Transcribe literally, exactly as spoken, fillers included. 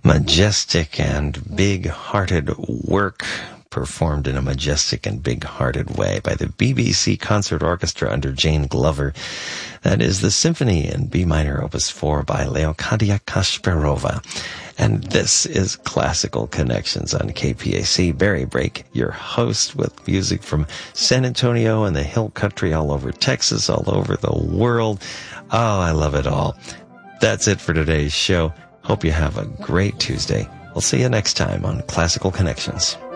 Majestic and big-hearted work, performed in a majestic and big-hearted way by the B B C Concert Orchestra under Jane Glover. That is the Symphony in B minor, Opus four by Leocadia Kasparova. And this is Classical Connections on K P A C. Barry Brake, your host, with music from San Antonio and the Hill Country, all over Texas, all over the world. Oh, I love it all. That's it for today's show. Hope you have a great Tuesday. We'll see you next time on Classical Connections.